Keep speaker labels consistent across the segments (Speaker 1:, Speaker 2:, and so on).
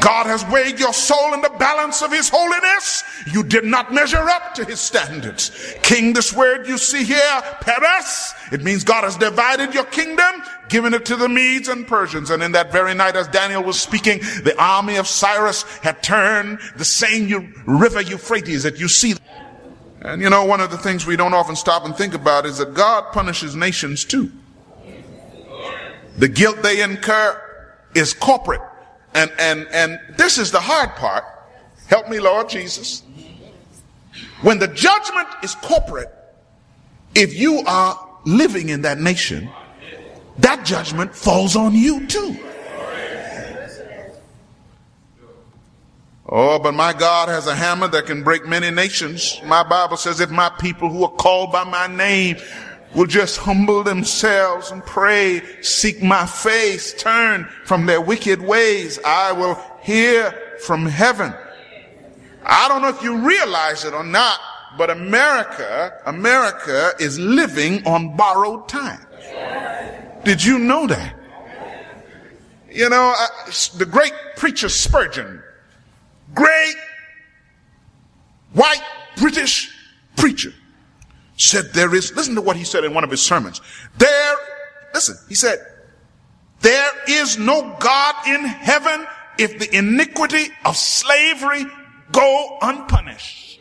Speaker 1: God has weighed your soul in the balance of his holiness. You did not measure up to his standards. King, this word you see here, Peres, it means God has divided your kingdom, given it to the Medes and Persians. And in that very night, as Daniel was speaking, the army of Cyrus had turned the same river Euphrates that you see. And you know, one of the things we don't often stop and think about is that God punishes nations too. The guilt they incur is corporate. And this is the hard part. Help me, Lord Jesus. When the judgment is corporate, if you are living in that nation, that judgment falls on you too. Oh, but my God has a hammer that can break many nations. My Bible says, if my people who are called by my name will just humble themselves and pray, seek my face, turn from their wicked ways, I will hear from heaven. I don't know if you realize it or not, but America is living on borrowed time. Did you know that? You know, the great preacher Spurgeon, great white British preacher, said listen to what he said in one of his sermons. He said, there is no God in heaven if the iniquity of slavery go unpunished.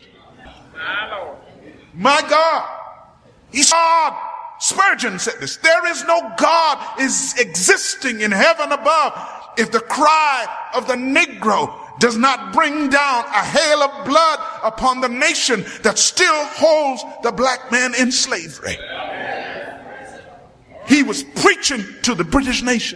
Speaker 1: My God. He said, Spurgeon said this, there is no God is existing in heaven above if the cry of the Negro does not bring down a hail of blood upon the nation that still holds the black man in slavery. He was preaching to the British nation.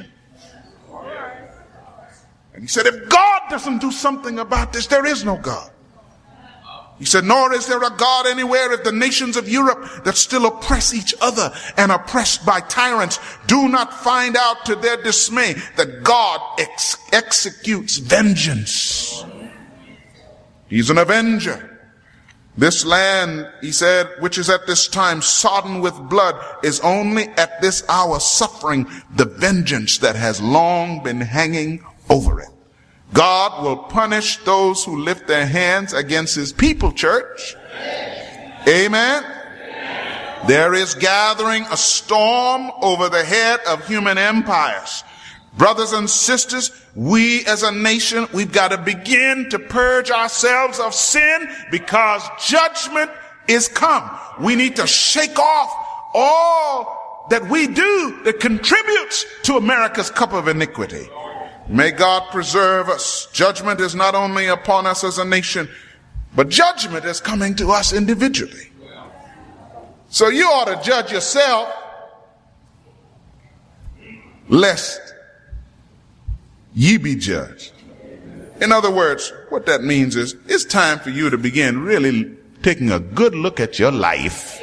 Speaker 1: And he said, if God doesn't do something about this, there is no God. He said, nor is there a God anywhere if the nations of Europe that still oppress each other and are oppressed by tyrants do not find out to their dismay that God executes vengeance. He's an avenger. This land, he said, which is at this time sodden with blood, is only at this hour suffering the vengeance that has long been hanging over it. God will punish those who lift their hands against his people, church. Amen. There is gathering a storm over the head of human empires. Brothers and sisters, we as a nation, we've got to begin to purge ourselves of sin because judgment is come. We need to shake off all that we do that contributes to America's cup of iniquity. May God preserve us. Judgment is not only upon us as a nation, but judgment is coming to us individually. So you ought to judge yourself, lest ye be judged. In other words, what that means is it's time for you to begin really taking a good look at your life.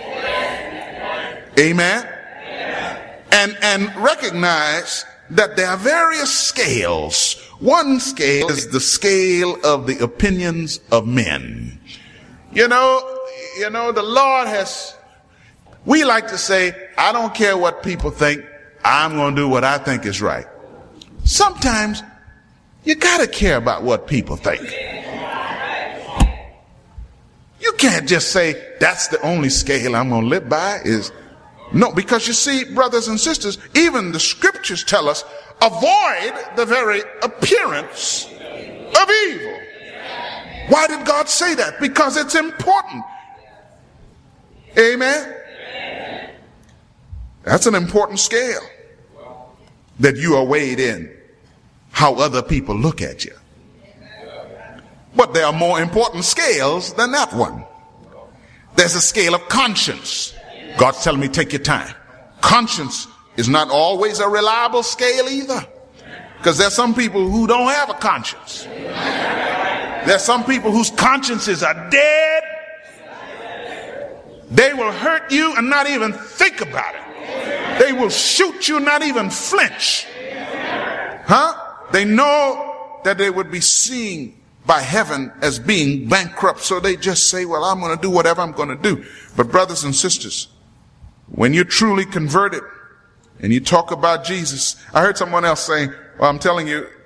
Speaker 1: Amen. And recognize that there are various scales. One scale is the scale of the opinions of men. You know, the Lord we like to say, I don't care what people think, I'm going to do what I think is right. Sometimes you got to care about what people think. You can't just say, that's the only scale I'm going to live by No, because you see, brothers and sisters, even the scriptures tell us, avoid the very appearance of evil. Why did God say that? Because it's important. Amen? That's an important scale that you are weighed in, how other people look at you. But there are more important scales than that one. There's a scale of conscience. God's telling me, take your time. Conscience is not always a reliable scale either. Because there's some people who don't have a conscience. There's some people whose consciences are dead. They will hurt you and not even think about it. They will shoot you, not even flinch. They know that they would be seen by heaven as being bankrupt. So they just say, well, I'm going to do whatever I'm going to do. But brothers and sisters, when you're truly converted and you talk about Jesus, I heard someone else saying, well, I'm telling you,